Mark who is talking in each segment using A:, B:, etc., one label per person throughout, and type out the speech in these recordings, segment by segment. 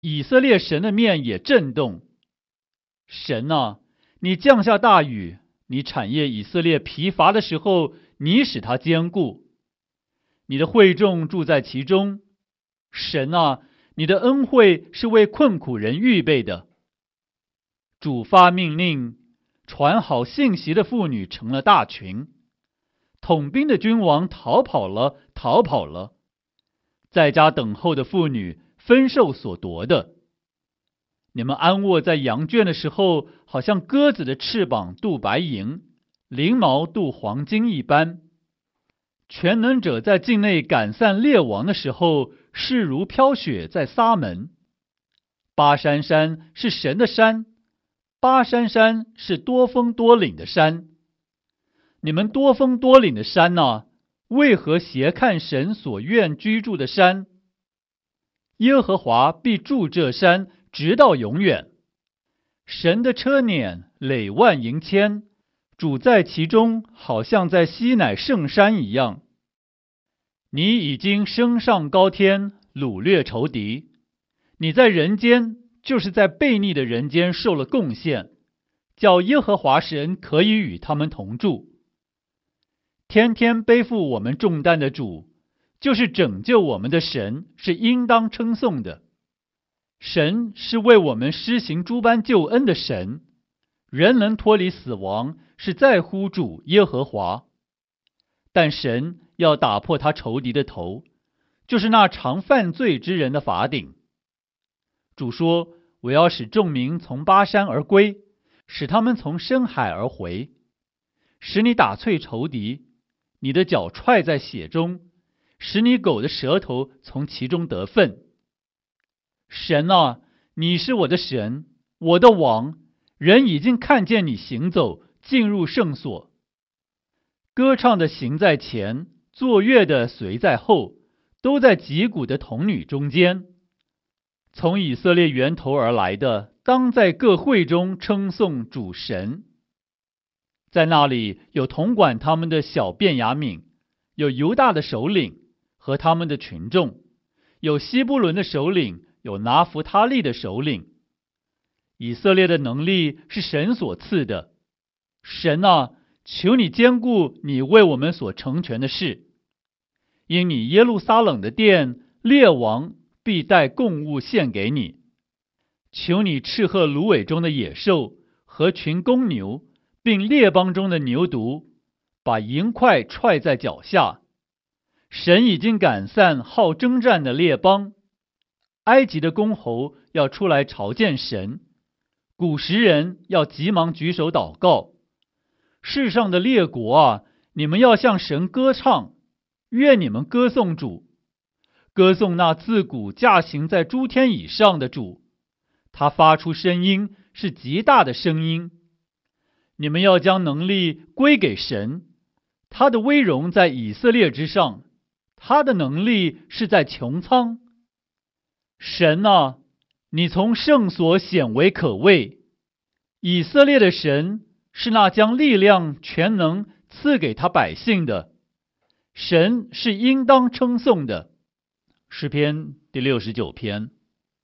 A: 以色列神的面也震动。神啊，你降下大雨，你产业以色列疲乏的时候，你使它坚固。你的会众住在其中。神啊，你的恩惠是为困苦人预备的。主发命令，传好信息的妇女成了大群。统兵的君王逃跑了，逃跑了。在家等候的妇女分受所夺的。你们安卧在羊圈的时候，好像鸽子的翅膀镀白银，翎毛镀黄金一般。全能者在境内赶散列王的时候，势如飘雪在撒门。巴珊山是神的山，巴珊山是多峰多岭的山。你们多峰多岭的山啊，为何斜看神所愿居住的山？耶和华必住这山，直到永远。神的车辇累万盈千，主在其中，好像在西乃圣山一样。你已经升上高天，掳掠仇敌。你在人间，就是在悖逆的人间受了贡献，叫耶和华神可以与他们同住。天天背负我们重担的主，就是拯救我们的神，是应当称颂的。神是为我们施行诸般救恩的神，人能脱离死亡，是在乎主耶和华。但神要打破他仇敌的头，就是那常犯罪之人的法顶。主说，我要使众民从巴山而归，使他们从深海而回，使你打碎仇敌，你的脚踹在血中，使你狗的舌头从其中得分。神啊，你是我的神，我的王，人已经看见你行走，进入圣所。歌唱的行在前，作乐的随在后，都在击鼓的童女中间。从以色列源头而来的，当在各会中称颂主神。在那里有统管他们的小便雅悯，有犹大的首领和他们的群众，有西布伦的首领，有拿弗他利的首领。以色列的能力是神所赐的。神啊，求你坚固你为我们所成全的事。因你耶路撒冷的殿，列王必带供物献给你。求你斥喝芦苇中的野兽和群公牛，并列邦中的牛犊，把银块踹在脚下。神已经赶散好征战的列邦。埃及的公侯要出来朝见神，古时人要急忙举手祷告。世上的列国啊，你们要向神歌唱，愿你们歌颂主，歌颂那自古驾行在诸天以上的主。他发出声音，是极大的声音。你们要将能力归给神，他的威荣在以色列之上，他的能力是在穹苍。神啊，你从圣所显为可畏。以色列的神是那将力量全能赐给他百姓的，神是应当称颂的。诗篇第69篇。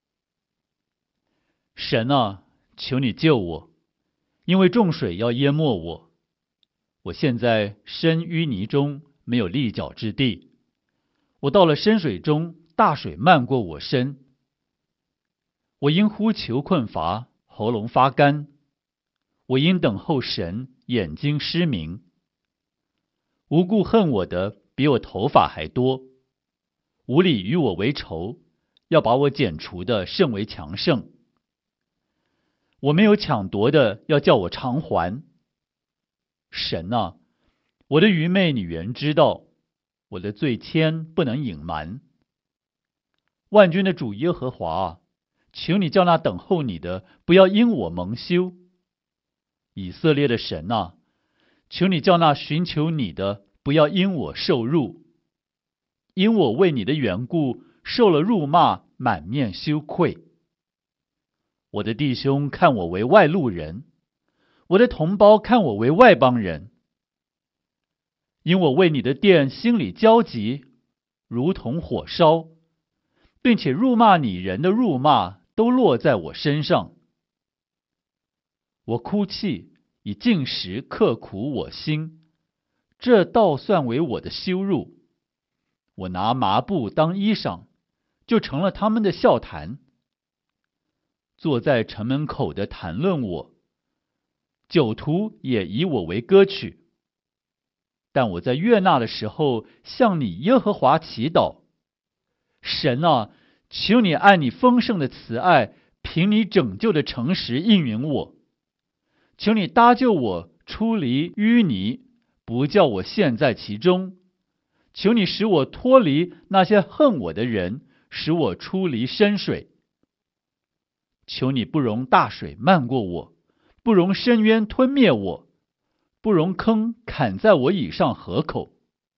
A: 神啊，求你救我，因为众水要淹没我。我现在身淤泥中，没有立脚之地。我到了深水中，大水漫过我身。我因呼求困乏，喉咙发干。我因等候神，眼睛失明。无故恨我的比我头发还多，无理与我为仇，要把我剪除的甚为强盛。我没有抢夺的，要叫我偿还。神啊，我的愚昧你原知道，我的罪愆不能隐瞒。万军的主耶和华啊，求你叫那等候你的不要因我蒙羞。以色列的神啊，求你叫那寻求你的不要因我受辱。因我为你的缘故受了辱骂，满面羞愧。我的弟兄看我为外路人，我的同胞看我为外邦人。因我为你的殿心里焦急，如同火烧，并且辱骂你人的辱骂都落在我身上。我哭泣，以进食刻苦我心，这倒算为我的羞辱。我拿麻布当衣裳，就成了他们的笑谈。坐在城门口的谈论我，酒徒也以我为歌曲。但我在悦纳的时候，向你耶和华祈祷。神啊，求你按你丰盛的慈爱，凭你拯救的诚实应允我。求你搭救我出离淤泥，不叫我陷在其中。求你使我脱离那些恨我的人，使我出离深水。求你不容大水漫过我，不容深渊吞灭我，不容坑砍在我以上河口。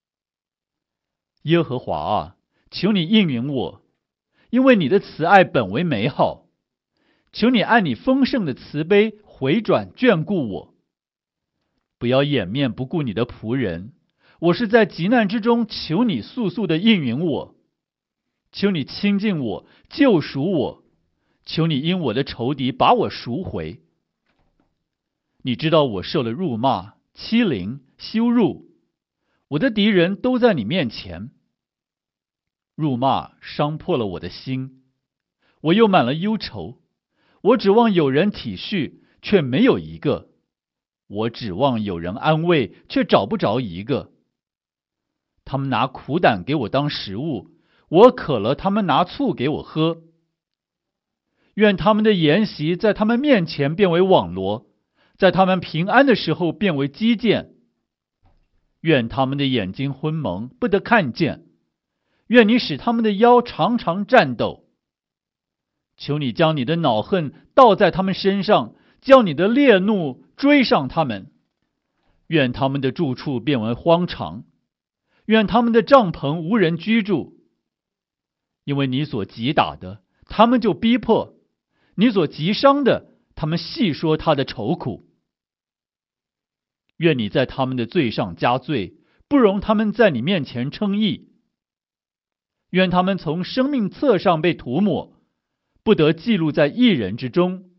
A: 耶和华啊，求你应允我，因为你的慈爱本为美好。求你按你丰盛的慈悲回转眷顾我。不要掩面不顾你的仆人，我是在急难之中求你速速的应允我。求你亲近我，救赎我。求你因我的仇敌把我赎回。你知道我受了辱骂、欺凌、羞辱，我的敌人都在你面前。辱骂伤破了我的心，我又满了忧愁。我指望有人体恤，却没有一个；我指望有人安慰，却找不着一个。他们拿苦胆给我当食物，我渴了，他们拿醋给我喝。愿他们的筵席在他们面前变为网罗，在他们平安的时候变为基建。愿他们的眼睛昏蒙，不得看见。愿你使他们的腰常常颤抖。求你将你的恼恨倒在他们身上，叫你的烈怒追上他们。愿他们的住处变为荒场，愿他们的帐篷无人居住。因为你所击打的，他们就逼迫；你所击伤的，他们细说他的愁苦。愿你在他们的罪上加罪，不容他们在你面前称义。愿他们从生命册上被涂抹，不得记录在一人之中。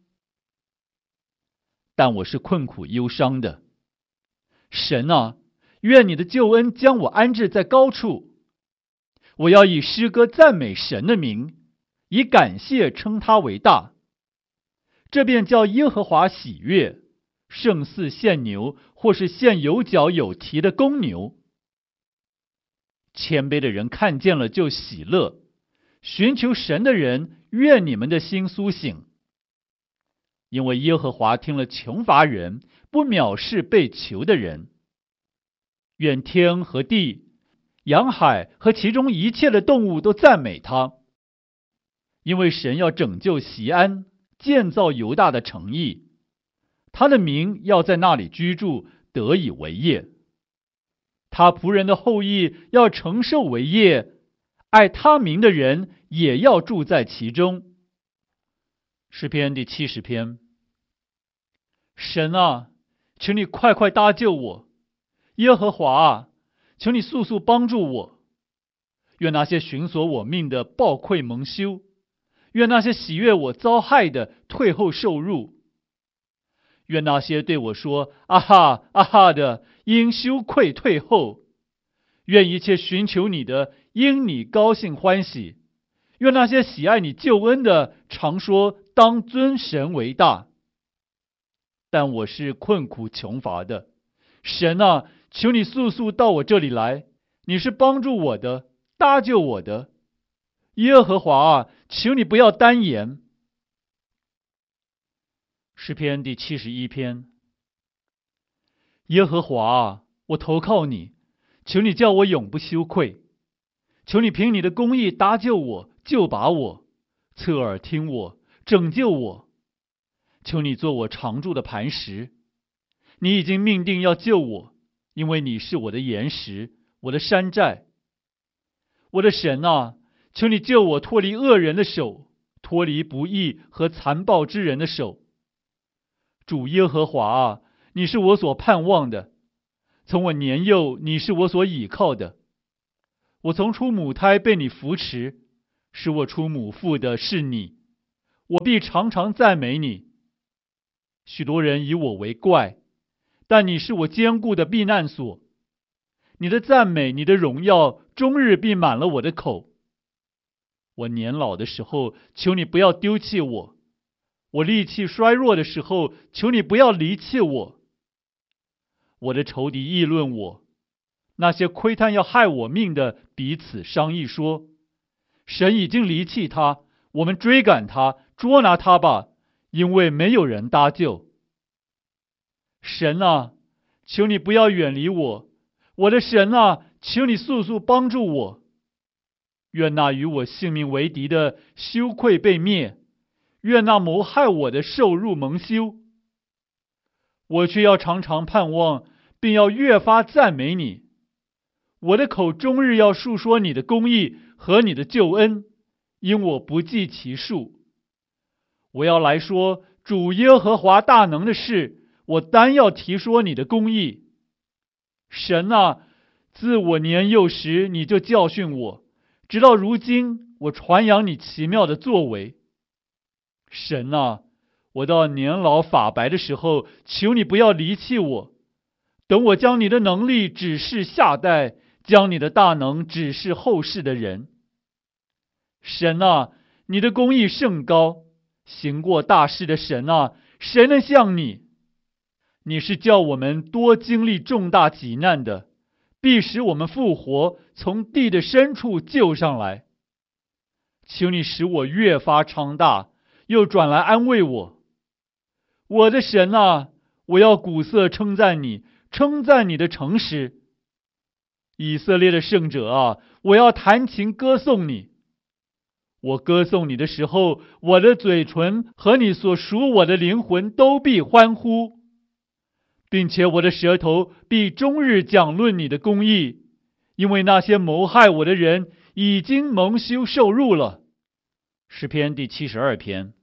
A: 但我是困苦忧伤的。神啊，愿你的救恩将我安置在高处。我要以诗歌赞美神的名，以感谢称他为大。这便叫耶和华喜悦，胜似献牛，或是献有角有蹄的公牛。谦卑的人看见了就喜乐，寻求神的人，愿你们的心苏醒。因为耶和华听了穷乏人，不藐视被囚的人。愿天和地、洋海和其中一切的动物都赞美他。因为神要拯救锡安，建造犹大的城邑，他的名要在那里居住，得以为业。他仆人的后裔要承受为业，爱他名的人也要住在其中。诗篇第70篇。神啊，请你快快搭救我。耶和华啊，求你速速帮助我。愿那些寻索我命的暴愧蒙羞，愿那些喜悦我遭害的退后受辱。愿那些对我说啊哈啊哈的因羞愧退后。愿一切寻求你的因你高兴欢喜。愿那些喜爱你救恩的常说当尊神为大。但我是困苦穷乏的，神啊，求你速速到我这里来。你是帮助我的，搭救我的。耶和华啊，求你不要单言。诗篇第71篇。耶和华啊，我投靠你，求你叫我永不羞愧。求你凭你的公义搭救我，救拔我，侧耳听我，拯救我。求你做我常住的磐石。你已经命定要救我，因为你是我的岩石，我的山寨。我的神啊，求你救我脱离恶人的手，脱离不义和残暴之人的手。主耶和华啊，你是我所盼望的，从我年幼，你是我所倚靠的。我从出母胎被你扶持，使我出母腹的是你。 我必常常赞美你。许多人以我为怪，但你是我坚固的避难所。你的赞美，你的荣耀，终日必满了我的口。我年老的时候，求你不要丢弃我；我力气衰弱的时候，求你不要离弃我。我的仇敌议论我，那些窥探要害我命的彼此商议说：神已经离弃他，我们追赶他，捉拿他吧，因为没有人搭救。神啊，求你不要远离我，我的神啊，求你速速帮助我。愿那与我性命为敌的羞愧被灭，愿那谋害我的受辱蒙羞。我却要常常盼望，并要越发赞美你。我的口终日要述说你的公义和你的救恩，因我不计其数。我要来说主耶和华大能的事，我单要提说你的公义。神啊，自我年幼时你就教训我，直到如今我传扬你奇妙的作为。神啊，我到年老发白的时候，求你不要离弃我。等我将你的能力指示下代，将你的大能指示后世的人。神啊，你的公义甚高，行过大事的神啊，谁能像你？你是叫我们多经历重大急难的，必使我们复活，从地的深处救上来。求你使我越发昌大，又转来安慰我。我的神啊，我要鼓瑟称赞你，称赞你的诚实。以色列的圣者啊，我要弹琴歌颂你。我歌颂你的时候，我的嘴唇和你所属我的灵魂都必欢呼，并且我的舌头必终日讲论你的公义，因为那些谋害我的人已经蒙羞受辱了。诗篇第72篇。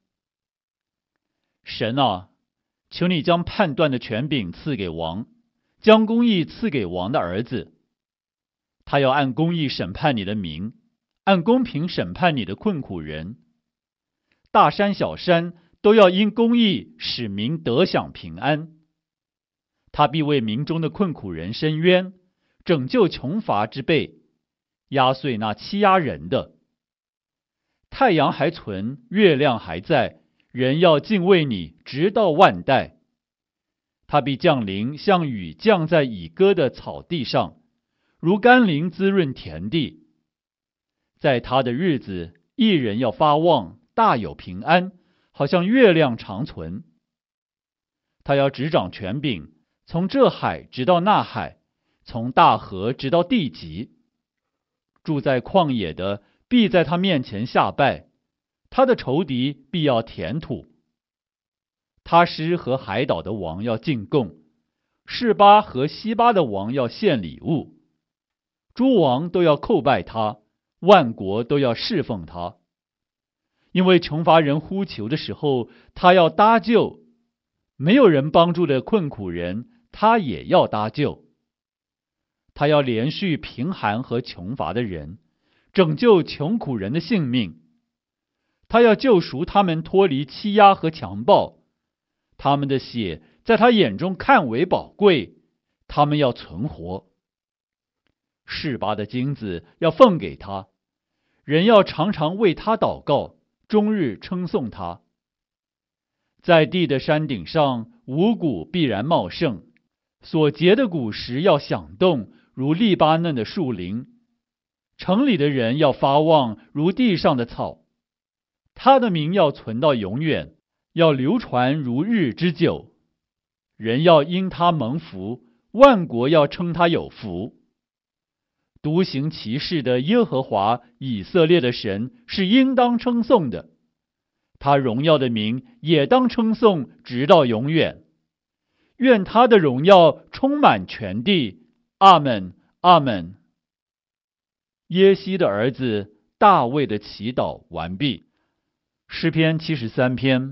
A: 神啊，求你将判断的权柄赐给王，将公义赐给王的儿子。他要按公义审判你的民，按公平审判你的困苦人。大山小山都要因公义使民得享平安。他必为民中的困苦人伸冤，拯救穷乏之辈，压碎那欺压人的。太阳还存，月亮还在，人要敬畏你，直到万代。他必降临，像雨降在已割的草地上，如甘霖滋润田地。在他的日子，一人要发旺，大有平安，好像月亮长存。他要执掌权柄，从这海直到那海，从大河直到地极。住在旷野的必在他面前下拜，他的仇敌必要填土。他施和海岛的王要进贡，示巴和西巴的王要献礼物。诸王都要叩拜他，万国都要侍奉他。因为穷乏人呼求的时候，他要搭救；没有人帮助的困苦人，他也要搭救。他要连续贫寒和穷乏的人，拯救穷苦人的性命。他要救赎他们脱离欺压和强暴，他们的血在他眼中看为宝贵，他们要存活。示巴的金子要奉给他，人要常常为他祷告，终日称颂他。在地的山顶上，五谷必然茂盛，所结的果实要响动，如利巴嫩的树林。城里的人要发旺，如地上的草。他的名要存到永远，要流传如日之久。人要因他蒙福，万国要称他有福。独行其事的耶和华以色列的神是应当称颂的，他荣耀的名也当称颂直到永远。愿他的荣耀充满全地。阿们，阿们。耶西的儿子大卫的祈祷完毕。诗篇73篇。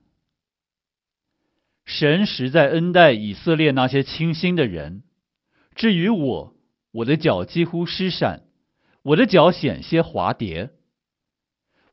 A: 神实在恩待以色列那些清心的人。至于我的脚几乎失闪，我的脚险些滑跌。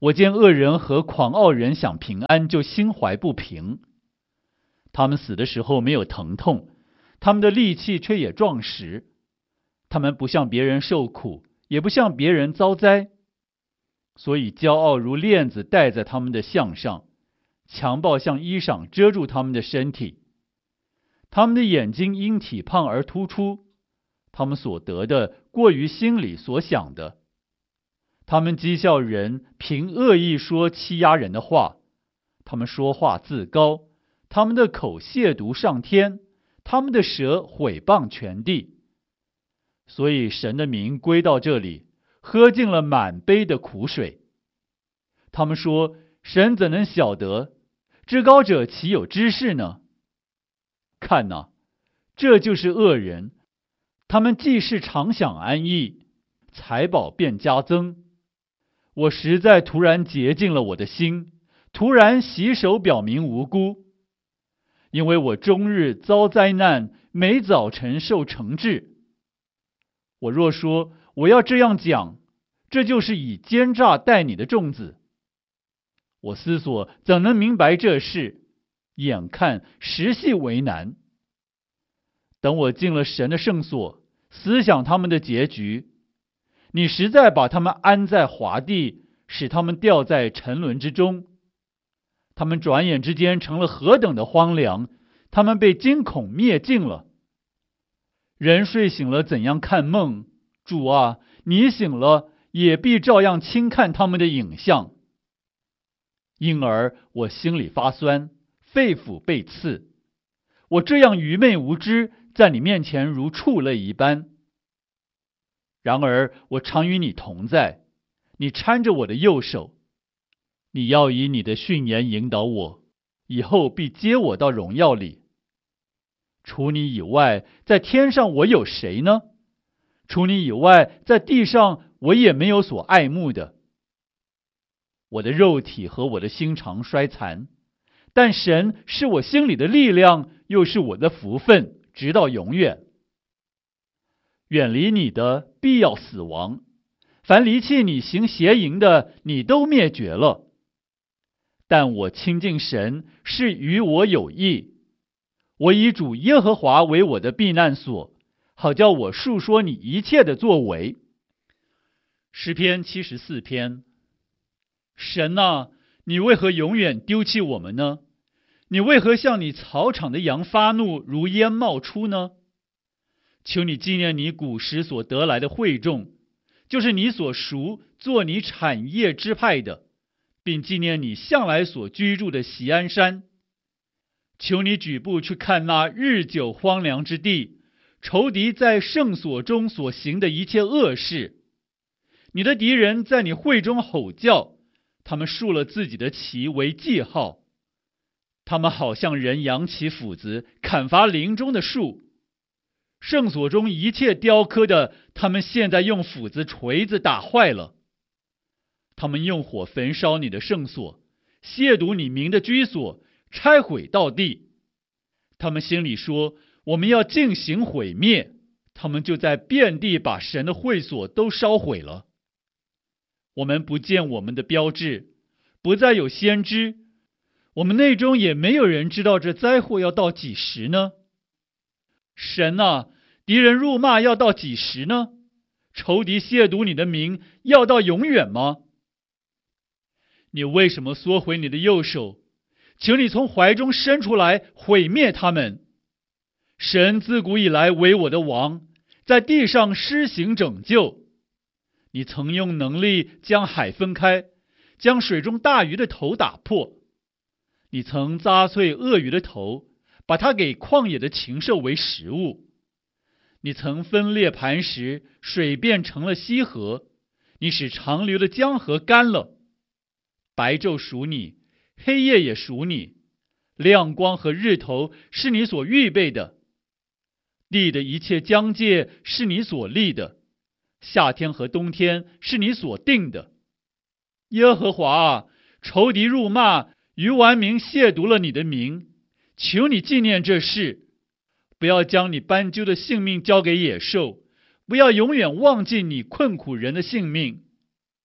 A: 我见恶人和狂傲人想平安，就心怀不平。他们死的时候没有疼痛，他们的力气却也壮实。他们不向别人受苦，也不向别人遭灾，所以骄傲如链子戴在他们的项上，强暴像衣裳遮住他们的身体。他们的眼睛因体胖而突出，他们所得的过于心里所想的。他们讥笑人，凭恶意说欺压人的话，他们说话自高，他们的口亵渎上天，他们的舌毁谤全地。所以神的名归到这里，喝尽了满杯的苦水。他们说，神怎能晓得？至高者岂有知识呢？看哪，这就是恶人，他们既是常享安逸，财宝便加增。我实在突然洁净了我的心，突然洗手表明无辜。因为我终日遭灾难，每早晨受惩治。我若说我要这样讲，这就是以奸诈待你的众子。我思索怎能明白这事，眼看实系为难。等我进了神的圣所，思想他们的结局，你实在把他们安在滑地，使他们掉在沉沦之中。他们转眼之间成了何等的荒凉，他们被惊恐灭尽了。人睡醒了怎样看梦？主啊，你醒了也必照样轻看他们的影像。因而我心里发酸，肺腑被刺。我这样愚昧无知，在你面前如畜类一般。然而我常与你同在，你搀着我的右手，你要以你的训言引导我，以后必接我到荣耀里。除你以外，在天上我有谁呢？除你以外，在地上我也没有所爱慕的。我的肉体和我的心肠衰残，但神是我心里的力量，又是我的福分，直到永远。远离你的必要死亡，凡离弃你行邪淫的，你都灭绝了。但我亲近神是与我有益，我以主耶和华为我的避难所，好叫我述说你一切的作为。诗篇74篇。神啊，你为何永远丢弃我们呢？你为何向你草场的羊发怒，如烟冒出呢？求你纪念你古时所得来的会众，就是你所赎做你产业支派的，并纪念你向来所居住的锡安山。求你举步去看那日久荒凉之地，仇敌在圣所中所行的一切恶事。你的敌人在你会中吼叫，他们竖了自己的旗为记号。他们好像人扬起斧子，砍伐林中的树。圣所中一切雕刻的，他们现在用斧子、锤子打坏了。他们用火焚烧你的圣所，亵渎你名的居所，拆毁到地。他们心里说，我们要进行毁灭，他们就在遍地把神的会所都烧毁了。我们不见我们的标志，不再有先知，我们内中也没有人知道这灾祸要到几时呢？神啊，敌人辱骂要到几时呢？仇敌亵渎你的名要到永远吗？你为什么缩回你的右手？请你从怀中伸出来，毁灭他们。神自古以来为我的王，在地上施行拯救。你曾用能力将海分开，将水中大鱼的头打破。你曾扎碎鳄鱼的头，把它给旷野的禽兽为食物。你曾分裂磐石，水变成了溪河。你使长流的江河干了。白昼属你，黑夜也属你。亮光和日头是你所预备的。地的一切疆界是你所立的。夏天和冬天是你所定的。耶和华啊，仇敌辱骂，愚顽民亵渎了你的名。求你纪念这事，不要将你斑鸠的性命交给野兽，不要永远忘记你困苦人的性命。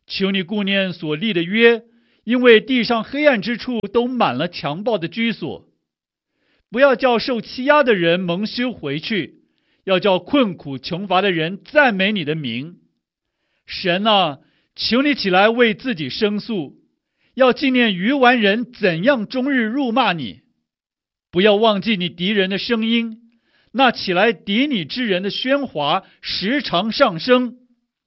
A: 求你顾念所立的约，因为地上黑暗之处都满了强暴的居所。不要叫受欺压的人蒙羞回去，要叫困苦穷乏的人赞美你的名。神啊，求你起来为自己申诉，要纪念愚顽人怎样终日辱骂你。不要忘记你敌人的声音，那起来敌你之人的喧哗时常上升。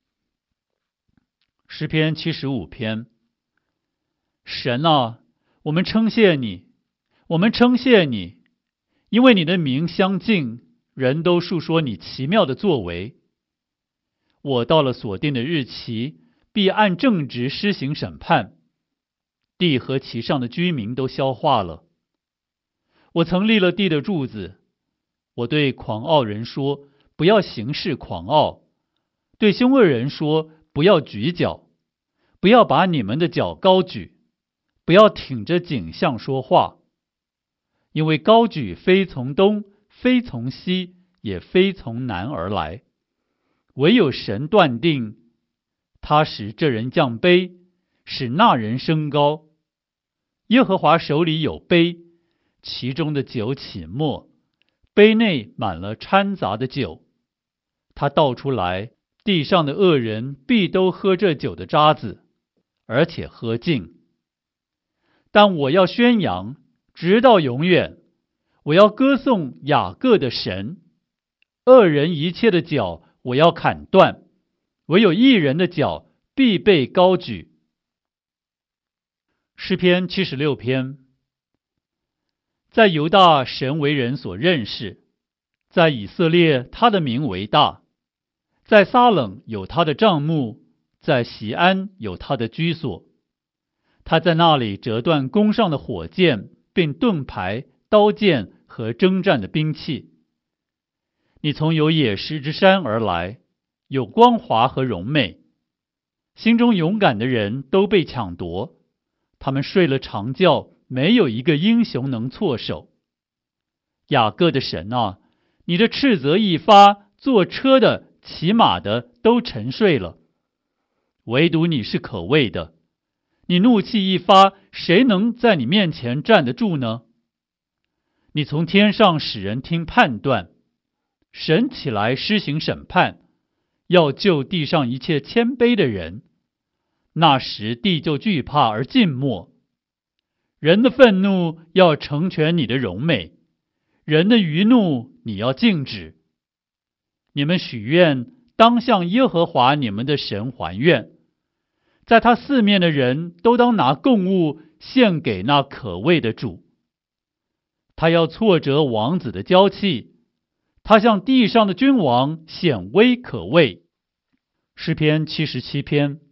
A: 诗篇75篇。神啊，我们称谢你，我们称谢你，因为你的名相近，人都述说你奇妙的作为。我到了所定的日期，必按正直施行审判，地和其上的居民都消化了。我曾立了地的柱子，我对狂傲人说，不要行事狂傲；对凶恶人说，不要举脚，不要把你们的脚高举，不要挺着颈项说话，因为高举非从东，非从西，也非从南而来，唯有神断定，他使这人降卑，使那人升高。耶和华手里有杯，其中的酒起沫，杯内满了掺杂的酒。他倒出来，地上的恶人必都喝这酒的渣子，而且喝尽。但我要宣扬，直到永远，我要歌颂雅各的神。恶人一切的脚我要砍断，唯有义人的脚必被高举。诗篇76篇。在犹大，神为人所认识；在以色列，他的名为大；在撒冷有他的帐幕，在锡安有他的居所。他在那里折断弓上的火箭，并盾牌、刀剑和征战的兵器。你从有野石之山而来，有光华和荣美。心中勇敢的人都被抢夺，他们睡了长觉，没有一个英雄能措手。雅各的神啊，你的斥责一发，坐车的、骑马的都沉睡了。唯独你是可畏的，你怒气一发，谁能在你面前站得住呢？你从天上使人听判断，神起来施行审判，要救地上一切谦卑的人。那时地就惧怕而静默。人的愤怒要成全你的荣美，人的余怒你要禁止。你们许愿，当向耶和华你们的神还愿，在他四面的人都当拿供物献给那可畏的主。他要挫折王子的骄气，他向地上的君王显威可畏。诗篇77篇。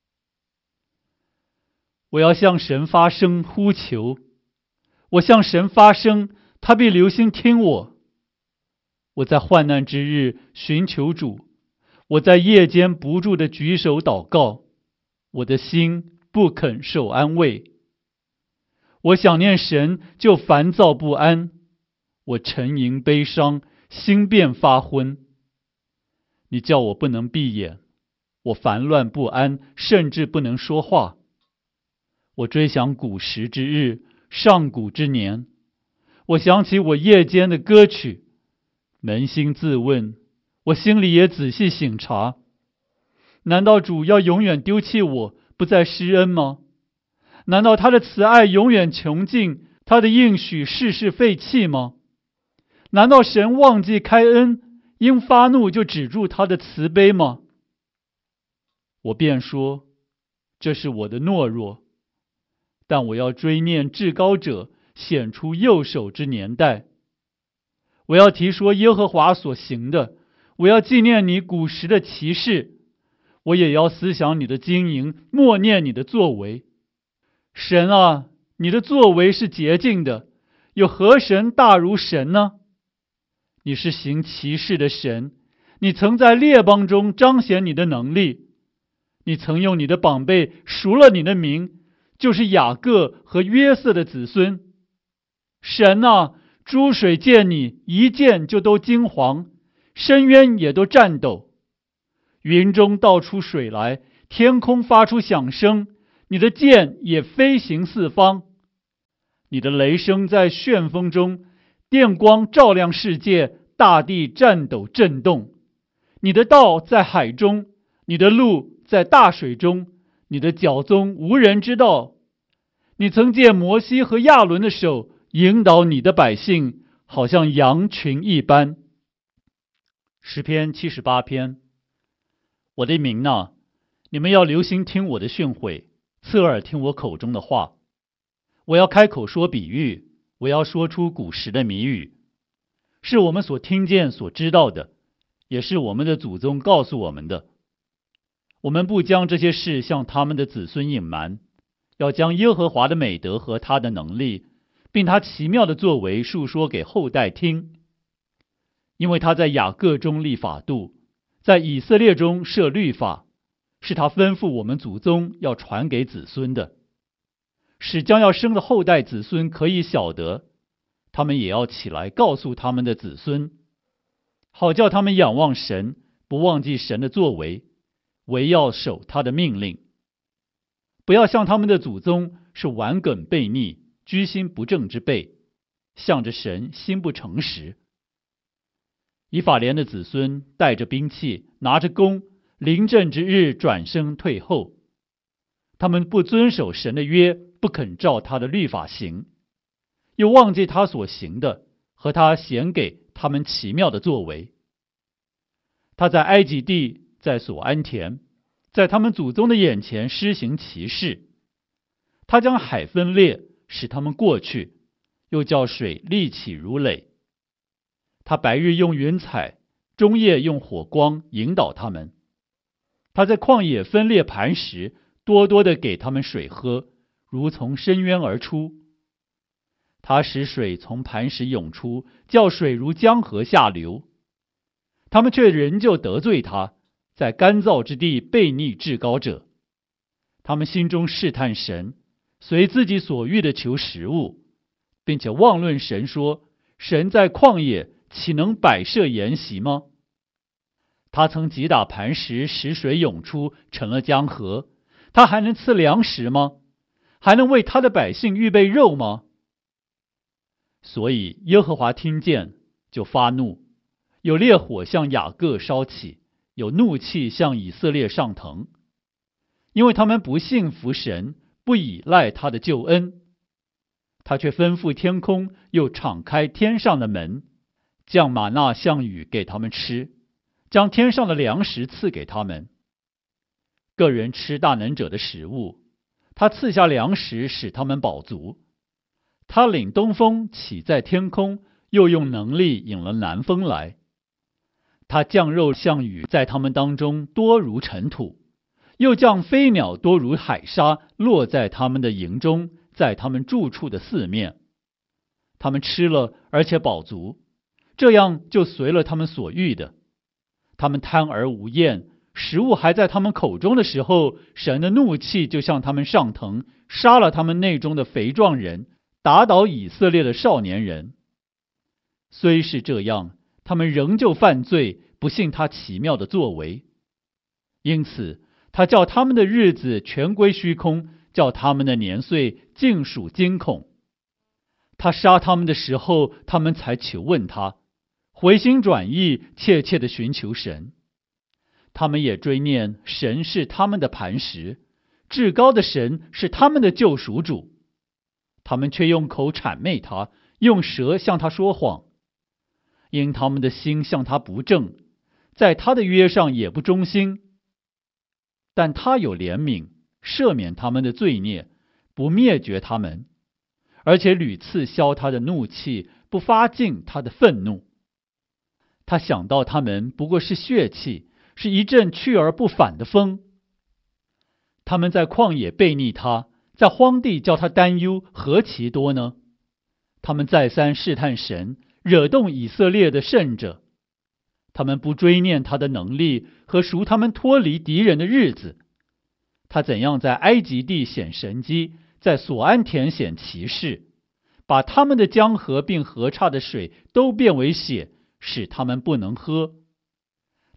A: 我要向神发声呼求，我向神发声，他必留心听我。我在患难之日寻求主，我在夜间不住地举手祷告，我的心不肯受安慰。我想念神，就烦躁不安，我沉吟悲伤，心便发昏。你叫我不能闭眼，我烦乱不安，甚至不能说话。我追想古时之日，上古之年，我想起我夜间的歌曲，扪心自问，我心里也仔细省察，难道主要永远丢弃我，不再施恩吗？难道他的慈爱永远穷尽，他的应许世世废弃吗？难道神忘记开恩，因发怒就止住他的慈悲吗？我便说，这是我的懦弱，但我要追念至高者显出右手之年代。我要提说耶和华所行的，我要纪念你古时的奇事，我也要思想你的经营，默念你的作为。神啊，你的作为是洁净的，有何神大如神呢？你是行奇事的神，你曾在列邦中彰显你的能力，你曾用你的膀臂赎了你的名，就是雅各和约瑟的子孙。神啊，诸水见你一见就都惊惶，深渊也都颤抖。云中倒出水来， 天空发出响声，你的箭也飞行四方。你的雷声在旋风中，电光照亮世界，大地颤抖震动。你的道在海中，你的路在大水中，你的脚踪无人知道。你曾借摩西和亚伦的手引导你的百姓，好像羊群一般。诗篇78篇。我的民哪，你们要留心听我的训诲，侧耳听我口中的话。我要开口说比喻，我要说出古时的谜语，是我们所听见所知道的，也是我们的祖宗告诉我们的。我们不将这些事向他们的子孙隐瞒，要将耶和华的美德和他的能力，并他奇妙的作为述说给后代听。因为他在雅各中立法度，在以色列中设律法，是他吩咐我们祖宗要传给子孙的，使将要生的后代子孙可以晓得，他们也要起来告诉他们的子孙，好叫他们仰望神，不忘记神的作为，唯要守他的命令，不要像他们的祖宗是顽梗悖逆、居心不正之辈，向着神心不诚实。以法莲的子孙带着兵器，拿着弓，临阵之日转身退后。他们不遵守神的约，不肯照他的律法行，又忘记他所行的和他显给他们奇妙的作为。他在埃及地，在所安田，在他们祖宗的眼前施行奇事。他将海分裂，使他们过去，又叫水立起如垒。他白日用云彩，中夜用火光引导他们。他在旷野分裂磐石，多多的给他们水喝，如从深渊而出。他使水从磐石涌出，叫水如江河下流。他们却仍旧得罪他，在干燥之地悖逆至高者。他们心中试探神，随自己所欲的求食物，并且妄论神说，神在旷野岂能摆设筵席吗？他曾击打磐石，使水涌出，成了江河。他还能赐粮食吗？还能为他的百姓预备肉吗？所以耶和华听见，就发怒，有烈火向雅各烧起，有怒气向以色列上腾，因为他们不信服神，不倚赖他的救恩。他却吩咐天空，又敞开天上的门，降玛纳像雨给他们吃，将天上的粮食赐给他们。个人吃大能者的食物，他赐下粮食使他们饱足。他领东风起在天空，又用能力引了南风来。他降肉像雨在他们当中多如尘土，又降飞鸟多如海沙，落在他们的营中，在他们住处的四面。他们吃了，而且饱足，这样就随了他们所欲的。他们贪而无厌，食物还在他们口中的时候，神的怒气就向他们上腾，杀了他们内中的肥壮人，打倒以色列的少年人。虽是这样，他们仍旧犯罪，不信他奇妙的作为。因此他叫他们的日子全归虚空，叫他们的年岁尽属惊恐。他杀他们的时候，他们才求问他，回心转意，切切的寻求神。他们也追念神是他们的磐石，至高的神是他们的救赎主。他们却用口谄媚他，用舌向他说谎。因他们的心向他不正，在他的约上也不忠心。但他有怜悯，赦免他们的罪孽，不灭绝他们，而且屡次消他的怒气，不发尽他的愤怒。他想到他们不过是血气，是一阵去而不返的风。他们在旷野悖逆他，在荒地叫他担忧，何其多呢？他们再三试探神，惹动以色列的圣者。他们不追念他的能力和赎他们脱离敌人的日子。他怎样在埃及地显神迹，在所安田显奇事，把他们的江河并河岔的水都变为血，使他们不能喝。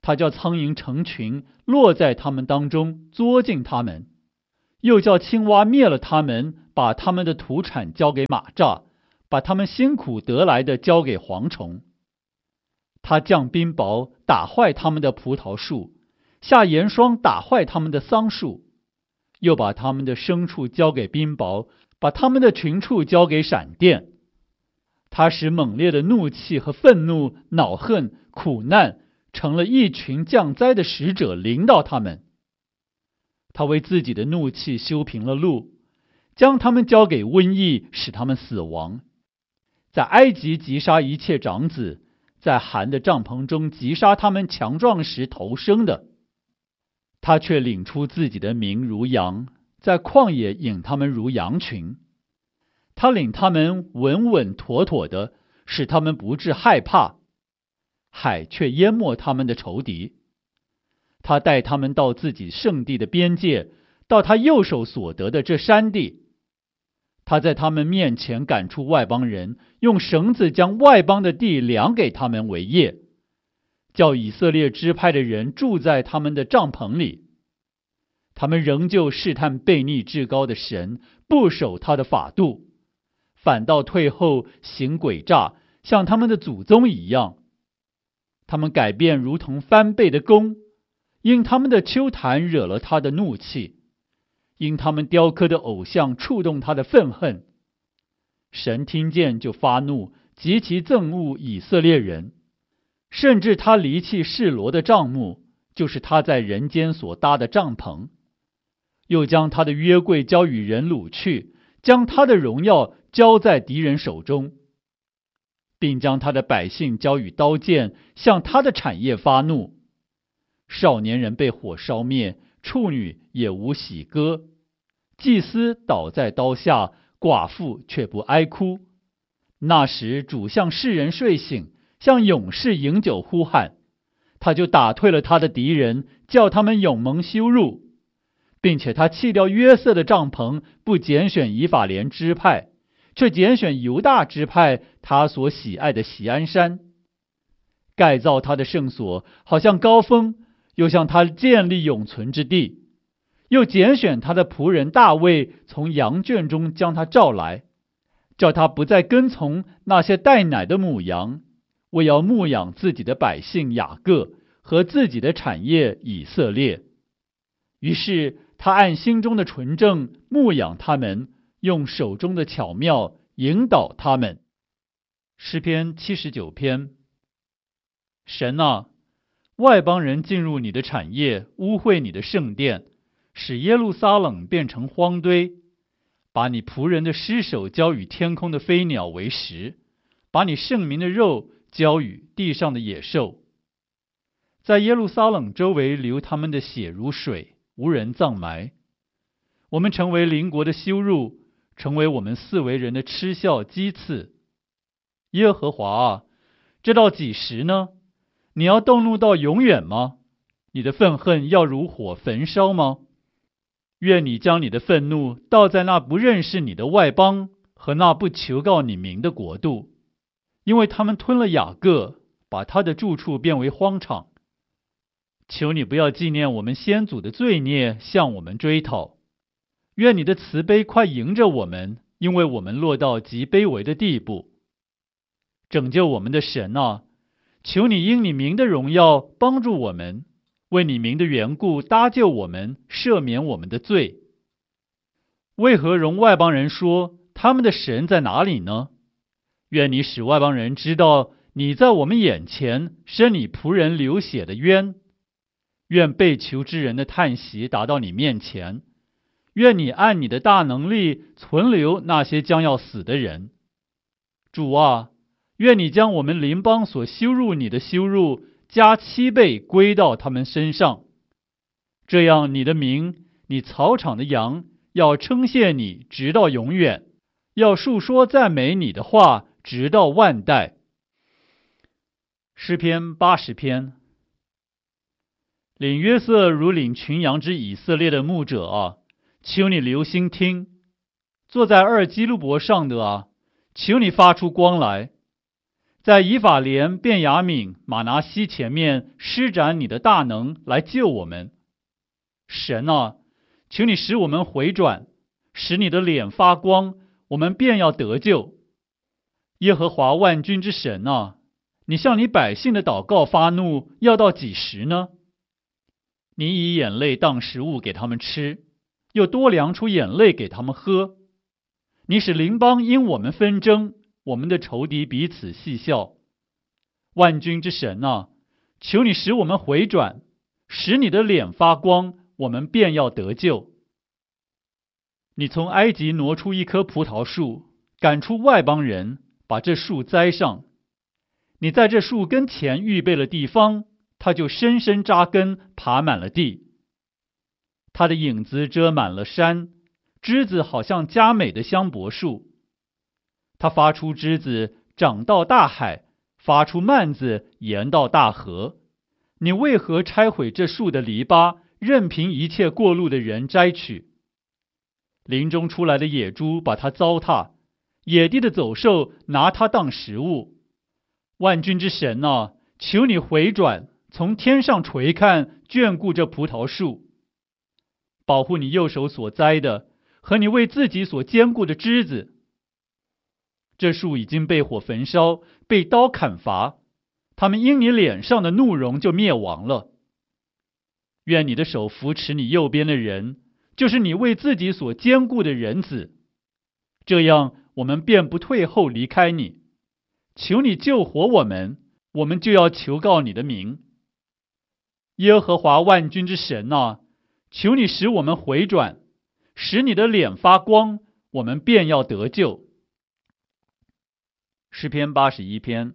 A: 他叫苍蝇成群，落在他们当中，捉进他们；又叫青蛙灭了他们，把他们的土产交给蚂蚱，把他们辛苦得来的交给蝗虫。他降冰雹，打坏他们的葡萄树，下盐霜，打坏他们的桑树，又把他们的牲畜交给冰雹，把他们的群畜交给闪电。他使猛烈的怒气和愤怒、恼恨、苦难成了一群降灾的使者，临到他们。他为自己的怒气修平了路，将他们交给瘟疫，使他们死亡。在埃及击杀一切长子，在韩的帐篷中击杀他们强壮时头生的。他却领出自己的民如羊，在旷野引他们如羊群。他领他们稳稳妥妥的，使他们不致害怕，海却淹没他们的仇敌。他带他们到自己圣地的边界，到他右手所得的这山地。他在他们面前赶出外邦人，用绳子将外邦的地量给他们为业，叫以色列支派的人住在他们的帐篷里。他们仍旧试探悖逆至高的神，不守他的法度，反倒退后行诡诈，像他们的祖宗一样。他们改变如同翻倍的弓，因他们的丘坛惹了他的怒气，因他们雕刻的偶像触动他的愤恨。神听见就发怒，极其憎恶以色列人，甚至他离弃示罗的帐幕，就是他在人间所搭的帐篷，又将他的约柜交与人掳去，将他的荣耀交在敌人手中，并将他的百姓交与刀剑，向他的产业发怒。少年人被火烧灭，处女也无喜歌，祭司倒在刀下，寡妇却不哀哭。那时主向世人睡醒，向勇士饮酒呼喊，他就打退了他的敌人，叫他们永蒙羞辱，并且他弃掉约瑟的帐篷，不拣选以法莲支派，却拣选犹大支派，他所喜爱的锡安山，盖造他的圣所，好像高峰，又向他建立永存之地，又拣选他的仆人大卫，从羊圈中将他召来，叫他不再跟从那些带奶的母羊，为要牧养自己的百姓雅各和自己的产业以色列。于是他按心中的纯正牧养他们，用手中的巧妙引导他们。诗篇79篇。神啊，外邦人进入你的产业，污秽你的圣殿，使耶路撒冷变成荒堆，把你仆人的尸首交与天空的飞鸟为食，把你圣民的肉交与地上的野兽。在耶路撒冷周围流他们的血如水，无人葬埋。我们成为邻国的羞辱，成为我们四围人的嗤笑讥刺。耶和华啊，这到几时呢？你要动怒到永远吗？你的愤恨要如火焚烧吗？愿你将你的愤怒倒在那不认识你的外邦和那不求告你名的国度，因为他们吞了雅各，把他的住处变为荒场。求你不要纪念我们先祖的罪孽，向我们追讨。愿你的慈悲快迎着我们，因为我们落到极卑微的地步。拯救我们的神啊，求你因你名的荣耀帮助我们，为你名的缘故搭救我们，赦免我们的罪。为何容外邦人说他们的神在哪里呢？愿你使外邦人知道你在我们眼前伸你仆人流血的冤。愿被囚之人的叹息达到你面前，愿你按你的大能力存留那些将要死的人。主啊，愿你将我们邻邦所羞辱你的羞辱加7倍归到他们身上，这样你的名，你草场的羊要称谢你直到永远，要述说赞美你的话直到万代。诗篇80篇。领约瑟如领群羊之以色列的牧者啊，求你留心听；坐在二基路伯上的啊，求你发出光来。 在以法莲、便雅悯、马拿西前面施展你的大能来救我们。神啊，求你使我们回转，使你的脸发光，我们便要得救。耶和华万军之神啊，你向你百姓的祷告发怒，要到几时呢？你以眼泪当食物给他们吃，又多量出眼泪给他们喝。你使邻邦因我们纷争，我们的仇敌彼此戏笑。万军之神啊，求你使我们回转，使你的脸发光，我们便要得救。你从埃及挪出一棵葡萄树，赶出外邦人，把这树栽上。你在这树根前预备了地方，它就深深扎根，爬满了地。它的影子遮满了山，枝子好像佳美的香柏树。它发出枝子，长到大海，发出蔓子，延到大河。你为何拆毁这树的篱笆，任凭一切过路的人摘取？林中出来的野猪把它糟蹋，野地的走兽拿它当食物。万军之神啊，求你回转，从天上垂看，眷顾这葡萄树，保护你右手所栽的和你为自己所坚固的枝子。这树已经被火焚烧，被刀砍伐，他们因你脸上的怒容就灭亡了。愿你的手扶持你右边的人，就是你为自己所坚固的人子，这样我们便不退后离开你。求你救活我们，我们就要求告你的名。耶和华万军之神啊，求你使我们回转，使你的脸发光，我们便要得救。诗篇81篇。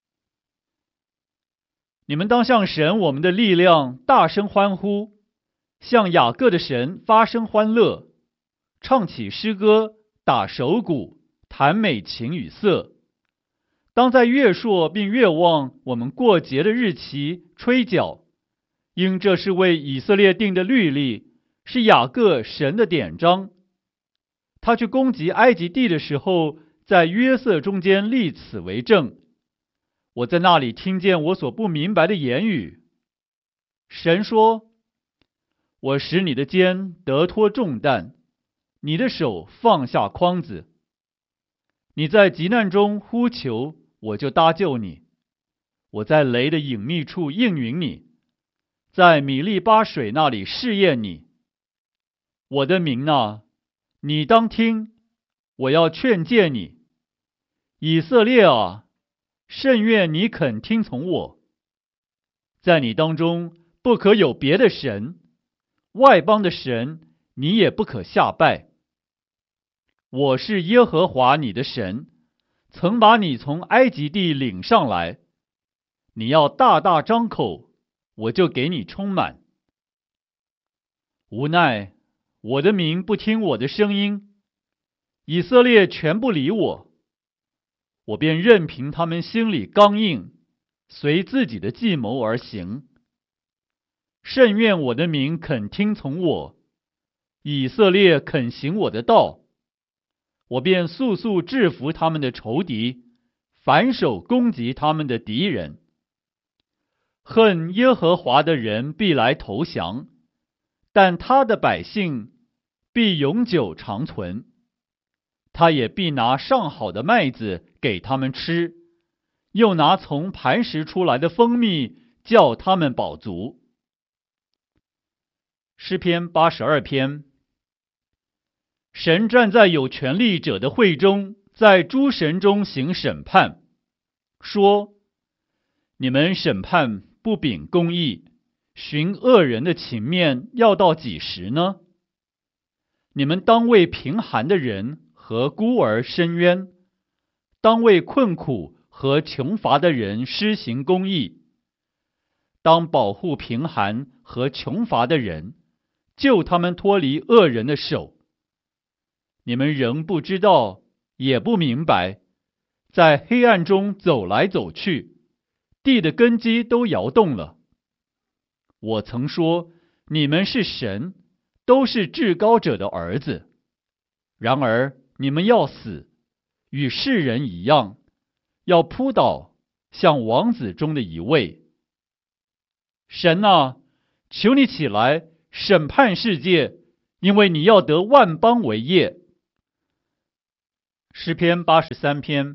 A: 你们当向神我们的力量大声欢呼，向雅各的神发声欢乐，唱起诗歌，打手鼓，弹美琴与瑟。当在月朔并月望我们过节的日期吹角，因这是为以色列定的律例，是雅各神的典章。他去攻击埃及地的时候，在约瑟中间立此为证。我在那里听见我所不明白的言语。神说：我使你的肩得脱重担，你的手放下筐子。你在急难中呼求，我就搭救你。我在雷的隐秘处应允你，在米利巴水那里试验你。我的民啊，你当听，我要劝诫你。以色列啊，甚愿你肯听从我。在你当中不可有别的神，外邦的神你也不可下拜。我是耶和华你的神，曾把你从埃及地领上来。你要大大张口，我就给你充满。无奈我的民不听我的声音，以色列全不理我，我便任凭他们心里刚硬，随自己的计谋而行。甚愿我的民肯听从我，以色列肯行我的道，我便速速制服他们的仇敌，反手攻击他们的敌人。恨耶和华的人必来投降，但他的百姓必永久长存。他也必拿上好的麦子给他们吃，又拿从磐石出来的蜂蜜叫他们饱足。诗篇82篇。神站在有权力者的会中，在诸神中行审判，说：你们审判不秉公义，寻恶人的情面，要到几时呢？你们当为贫寒的人和孤儿伸冤，当为困苦和穷乏的人施行公义，当保护贫寒和穷乏的人，救他们脱离恶人的手。你们仍不知道，也不明白，在黑暗中走来走去，地的根基都摇动了。我曾说，你们是神，都是至高者的儿子。然而你们要死，与世人一样，要扑倒， 像王子中的一位。神啊，求你起来审判世界，因为你要得万邦为业。诗篇83篇。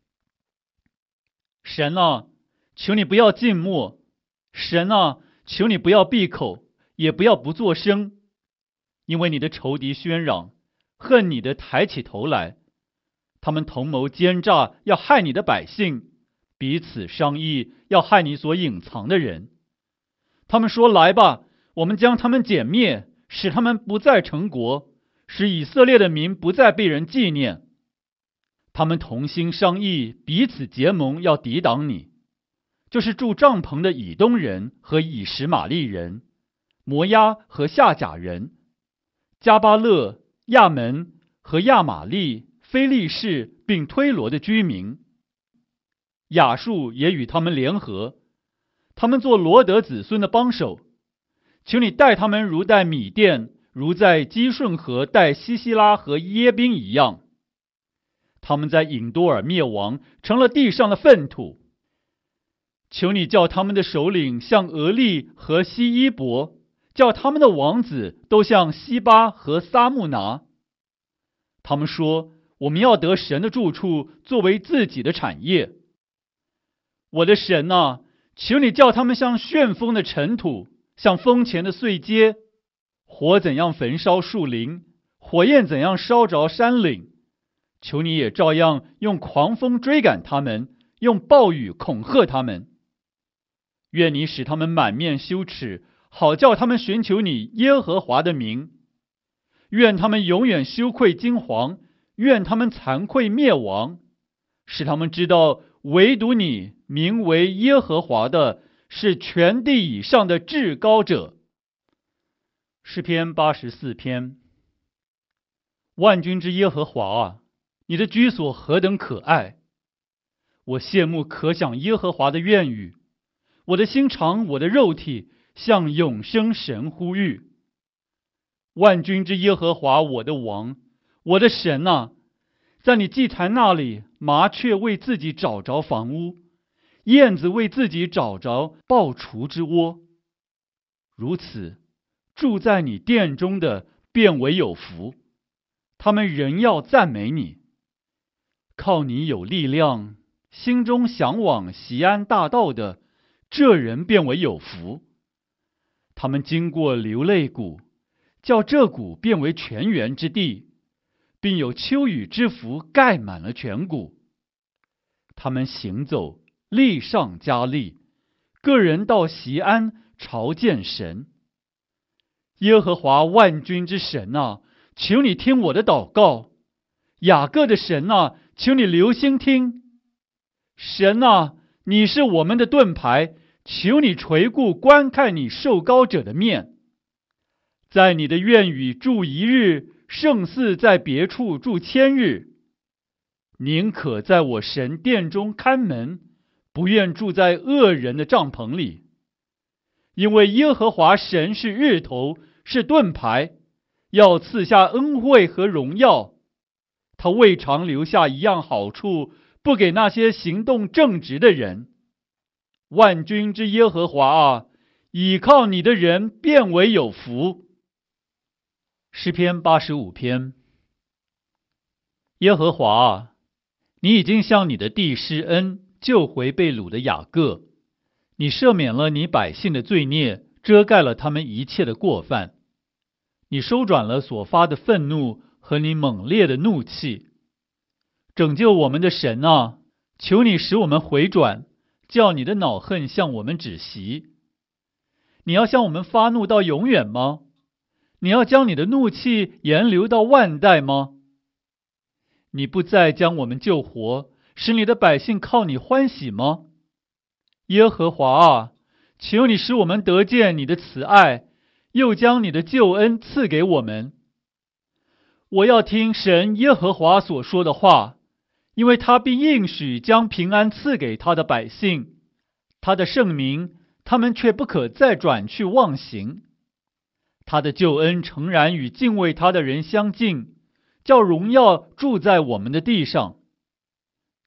A: 神啊，求你不要静默，神啊，求你不要闭口，也不要不作声，因为你的仇敌喧嚷，恨你的抬起头来，他们同谋奸诈，要害你的百姓，彼此商议，要害你所隐藏的人。他们说，来吧，我们将他们歼灭，使他们不再成国，使以色列的民不再被人纪念。他们同心商议，彼此结盟，要抵挡你，就是住帐篷的以东人和以实玛利人、摩押和夏甲人、加巴勒、亚门和亚玛利、非利士并推罗的居民。亚述也与他们联合，他们做罗德子孙的帮手。求你待他们如待米甸，如在基顺河待西西拉和耶宾一样。他们在隐多尔灭亡，成了地上的粪土。求你叫他们的首领像俄利和西伊伯，叫他们的王子都像西巴和撒木拿。他们说，我们要得神的住处，作为自己的产业。我的神啊，求你叫他们像旋风的尘土，像风前的碎秸。火怎样焚烧树林，火焰怎样烧着山岭，求你也照样用狂风追赶他们，用暴雨恐吓他们。愿你使他们满面羞耻，好叫他们寻求你耶和华的名。愿他们永远羞愧惊惶，愿他们惭愧灭亡，使他们知道唯独你名为耶和华的是全地以上的至高者。诗篇84篇。万军之耶和华啊，你的居所何等可爱！我羡慕可想耶和华的愿语，我的心肠，我的肉体向永生神呼吁。万军之耶和华，我的王，我的神啊，在你祭坛那里，麻雀为自己找着房屋，燕子为自己找着抱雏之窝。如此，住在你殿中的便为有福，他们仍要赞美你。靠你有力量，心中向往锡安大道的，这人便为有福。他们经过流泪谷，叫这谷变为泉源之地，并有秋雨之福盖满了全谷。他们行走，力上加力，个人到锡安朝见神。耶和华万军之神啊，求你听我的祷告。雅各的神啊，求你留心听。神啊，你是我们的盾牌，求你垂顾观看你受膏者的面。在你的院宇住一日，胜似在别处住千日。宁可在我神殿中看门，不愿住在恶人的帐篷里。因为耶和华神是日头，是盾牌，要赐下恩惠和荣耀。他未尝留下一样好处，不给那些行动正直的人。万军之耶和华啊，倚靠你的人便为有福。诗篇85篇。耶和华啊，你已经向你的地施恩，救回被掳的雅各。你赦免了你百姓的罪孽，遮盖了他们一切的过犯。你收转了所发的愤怒和你猛烈的怒气。拯救我们的神啊，求你使我们回转，叫你的恼恨向我们止息。你要向我们发怒到永远吗？你要将你的怒气延留到万代吗？你不再将我们救活，使你的百姓靠你欢喜吗？耶和华啊，求你使我们得见你的慈爱，又将你的救恩赐给我们。我要听神耶和华所说的话，因为他必应许将平安赐给他的百姓，他的圣名他们却不可再转去忘形。他的救恩诚然与敬畏他的人相近，叫荣耀住在我们的地上。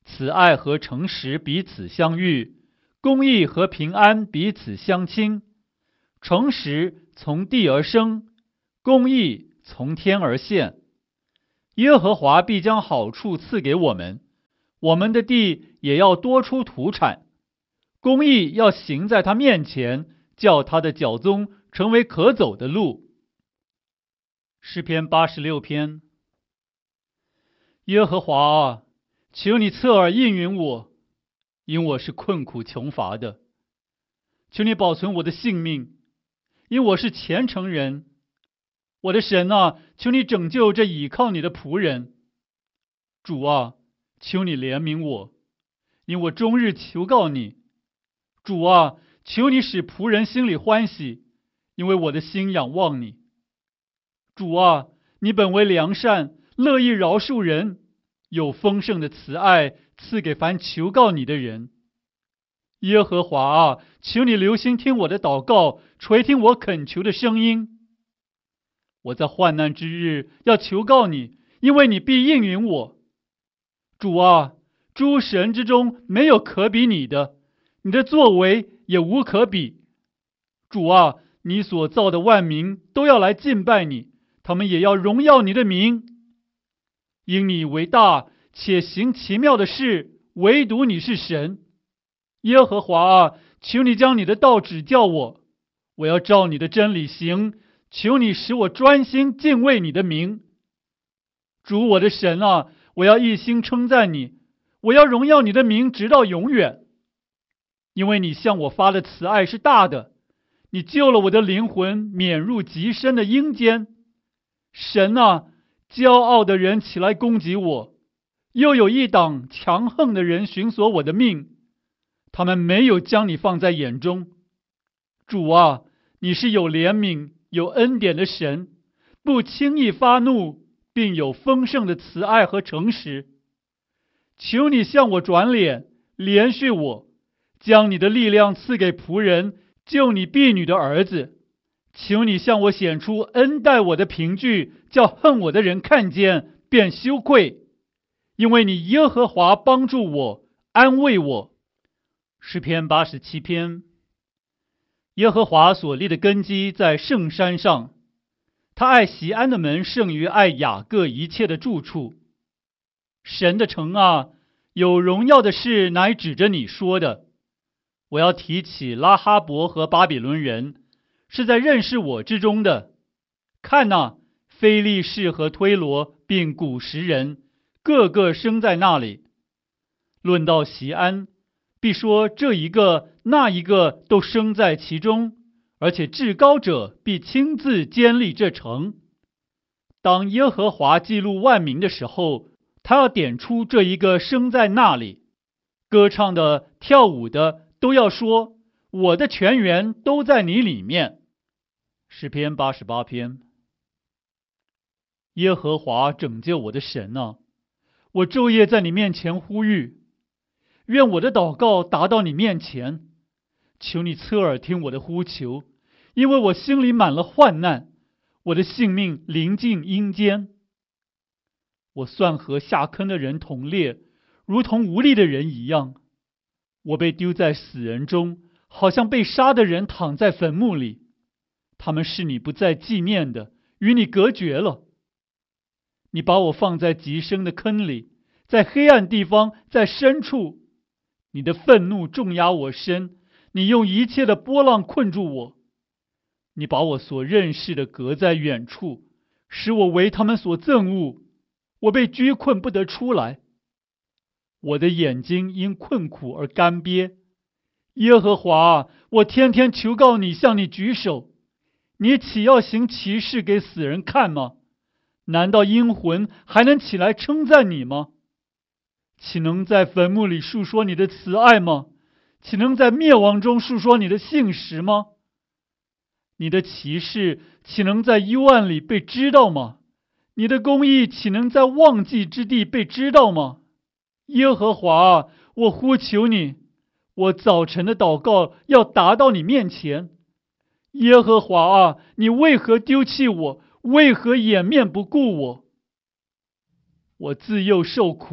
A: 慈爱和诚实彼此相遇，公义和平安彼此相亲。诚实从地而生，公义从天而现。耶和华必将好处赐给我们，我们的地也要多出土产。公义要行在他面前，叫他的脚踪成为可走的路。诗篇86篇。耶和华啊，求你侧耳应允我，因我是困苦穷乏的。求你保存我的性命，因我是虔诚人。我的神啊，求你拯救这倚靠你的仆人。主啊，求你怜悯我，因我终日求告你。主啊，求你使仆人心里欢喜，因为我的心仰望你。主啊，你本为良善，乐意饶恕人，有丰盛的慈爱赐给凡求告你的人。耶和华啊，求你留心听我的祷告，垂听我恳求的声音。我在患难之日要求告你，因为你必应允我。主啊，诸神之中没有可比你的，你的作为也无可比。主啊，你所造的万民都要来敬拜你，他们也要荣耀你的名。因你为大，且行奇妙的事，唯独你是神。耶和华啊，求你将你的道指教我，我要照你的真理行。求你使我专心敬畏你的名。主我的神啊，我要一心称赞你，我要荣耀你的名直到永远。因为你向我发的慈爱是大的，你救了我的灵魂免入极深的阴间。神啊，骄傲的人起来攻击我，又有一党强横的人寻索我的命，他们没有将你放在眼中。主啊，你是有怜悯有恩典的神，不轻易发怒，并有丰盛的慈爱和诚实。求你向我转脸，怜恤我，将你的力量赐给仆人，救你婢女的儿子。求你向我显出恩待我的凭据，叫恨我的人看见便羞愧。因为你耶和华帮助我，安慰我。诗篇87篇。耶和华所立的根基在圣山上，他爱锡安的门胜于爱雅各一切的住处。神的城啊，有荣耀的事乃指着你说的。我要提起拉哈伯和巴比伦人，是在认识我之中的。看哪，非利士和推罗并古时人，个个生在那里。论到锡安，必说这一个那一个都生在其中，而且至高者必亲自坚立这城。当耶和华记录万民的时候，他要点出这一个生在那里。歌唱的跳舞的都要说，我的泉源都在你里面。诗篇88篇。耶和华拯救我的神啊，我昼夜在你面前呼吁，愿我的祷告达到你面前。求你侧耳听我的呼求，因为我心里满了患难，我的性命临近阴间。我算和下坑的人同列，如同无力的人一样。我被丢在死人中，好像被杀的人躺在坟墓里。他们是你不再纪念的，与你隔绝了。你把我放在极深的坑里，在黑暗地方，在深处。你的愤怒重压我身，你用一切的波浪困住我。你把我所认识的隔在远处，使我为他们所憎恶。我被拘困不得出来，我的眼睛因困苦而干瘪。耶和华，我天天求告你，向你举手。你岂要行奇事给死人看吗？难道阴魂还能起来称赞你吗？岂能在坟墓里述说你的慈爱吗？岂能在灭亡中述说你的信实吗？你的奇事岂能在幽暗里被知道吗？你的公义岂能在忘记之地被知道吗？耶和华，我呼求你，我早晨的祷告要达到你面前。耶和华啊，你为何丢弃我？为何掩面不顾我？我自幼受苦，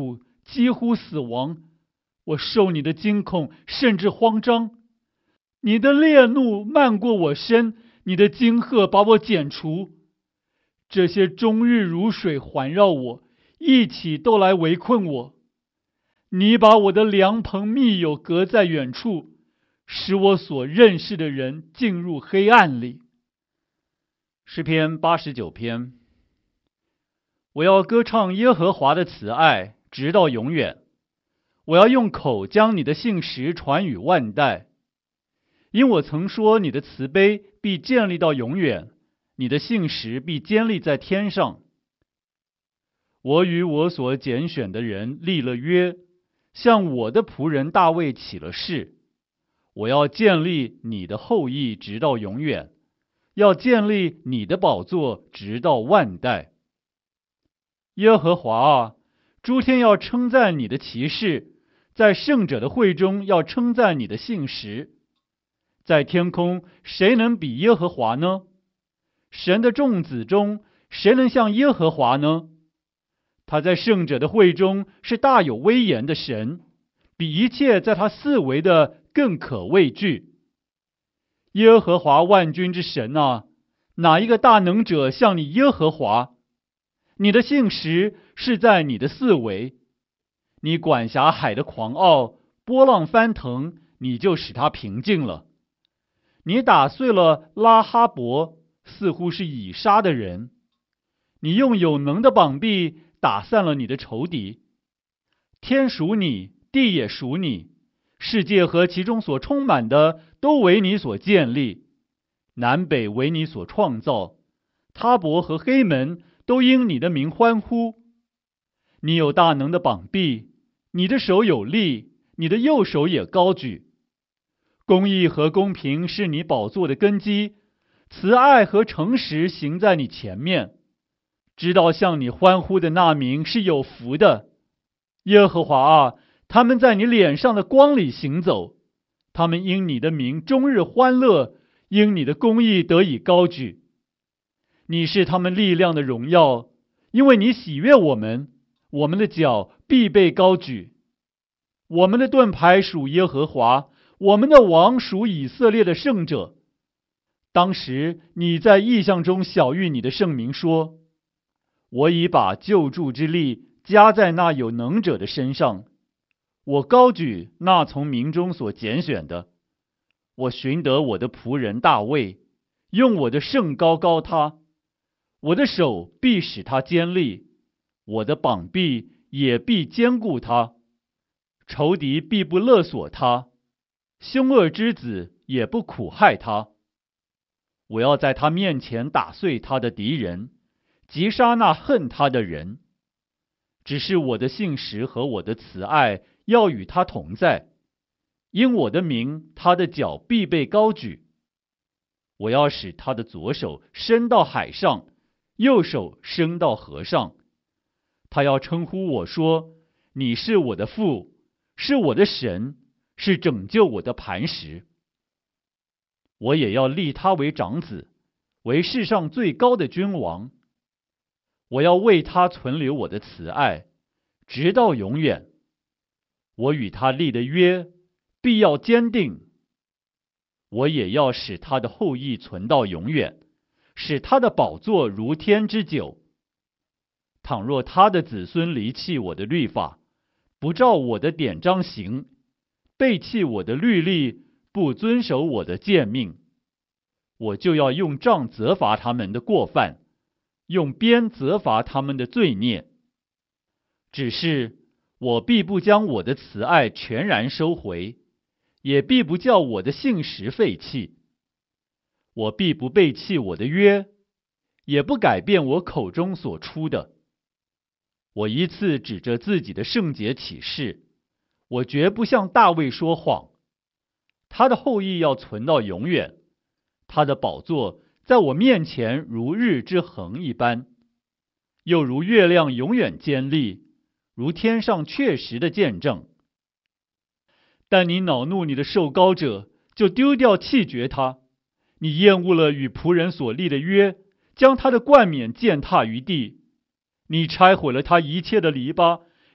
A: 几乎死亡。我受你的惊恐，甚至慌张。你的烈怒漫过我身，你的惊吓把我剪除。这些终日如水环绕我，一起都来围困我。你把我的良朋密友隔在远处，使我所认识的人进入黑暗里。诗篇89篇。我要歌唱耶和华的慈爱，直到永远。我要用口将你的信实传与万代。因我曾说，你的慈悲必建立到永远，你的信实必坚立在天上。我与我所拣选的人立了约，向我的仆人大卫起了誓。我要建立你的后裔直到永远，要建立你的宝座直到万代。耶和华啊，诸天要称赞你的奇事，在圣者的会中要称赞你的信实。在天空，谁能比耶和华呢？神的众子中，谁能像耶和华呢？他在圣者的会中是大有威严的神，比一切在他四围的更可畏惧。耶和华万军之神啊，哪一个大能者像你耶和华？你的信实是在你的四围，你管辖海的狂傲，波浪翻腾，你就使它平静了。你打碎了拉哈伯，似乎是以杀的人。你用有能的膀臂打散了你的仇敌。天属你，地也属你，世界和其中所充满的都为你所建立，南北为你所创造，他伯和黑门都因你的名欢呼。你有大能的膀臂，你的手有力，你的右手也高举。公义和公平是你宝座的根基，慈爱和诚实行在你前面。知道向你欢呼的那民是有福的。耶和华啊，他们在你脸上的光里行走，他们因你的名终日欢乐，因你的公义得以高举。你是他们力量的荣耀，因为你喜悦我们，我们的脚必被高举。我们的盾牌属耶和华，我们的王属以色列的圣者。当时你在异象中晓谕你的圣民说：我已把救助之力加在那有能者的身上，我高举那从民中所拣选的。我寻得我的仆人大卫，用我的圣膏膏他。我的手必使他坚立，我的膀臂也必坚固他。仇敌必不勒索他，凶恶之子也不苦害他。我要在他面前打碎他的敌人，击杀那恨他的人。只是我的信实和我的慈爱要与他同在，因我的名，他的脚必被高举。我要使他的左手伸到海上，右手伸到河上。他要称呼我说：你是我的父，是我的神，是拯救我的磐石。我也要立他为长子，为世上最高的君王。我要为他存留我的慈爱，直到永远。我与他立的约必要坚定。我也要使他的后裔存到永远，使他的宝座如天之久。倘若他的子孙离弃我的律法，不照我的典章行，背弃我的律例，不遵守我的诫命，我就要用杖责罚他们的过犯，用鞭责罚他们的罪孽。只是我必不将我的慈爱全然收回，也必不叫我的信实废弃。我必不背弃我的约，也不改变我口中所出的。我一次指着自己的圣洁起誓，我绝不向大卫说谎。他的后裔要存到永远，他的宝座在我面前如日之恒一般，又如月亮永远坚立，如天上确实的见证。但你恼怒你的受膏者，就丢掉弃绝他。你厌恶了与仆人所立的约，将他的冠冕践踏于地。你拆毁了他一切的篱笆，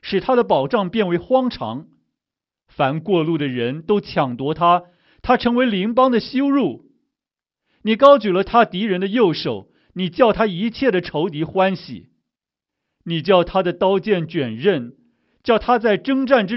A: 使他的保障变为荒场。凡过路的人都抢夺他，他成为邻邦的羞辱。你高举了他敌人的右手，你叫他一切的仇敌欢喜。你叫他的刀剑卷刃，叫他在征战之